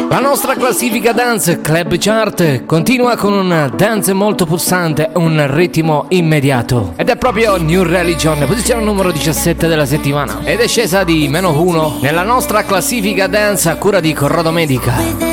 La nostra classifica Dance Club Chart continua con un dance molto pulsante, un ritmo immediato. Ed è proprio New Religion, posizione numero 17 della settimana. Ed è scesa di -1 nella nostra classifica Dance a cura di Corrado Medica.